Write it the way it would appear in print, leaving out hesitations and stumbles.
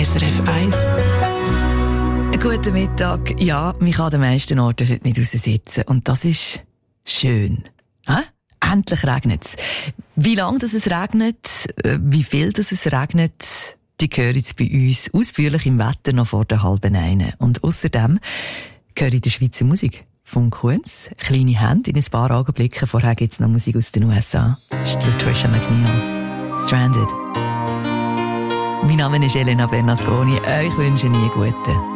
SRF 1. Guten Mittag. Ja, mich kann an den meisten Orten heute nicht raussitzen. Und das ist schön. Endlich regnet's. Wie lange es regnet, wie viel es regnet, die hören jetzt bei uns ausführlich im Wetter noch vor der 8:30. Und außerdem höre ich die Schweizer Musik von Kunz. Kleine Hände in ein paar Augenblicken. Vorher gibt's noch Musik aus den USA. Das ist Trisha McNeil. Stranded. Mein Name ist Elena Bernasconi. Ich wünsche Ihnen einen guten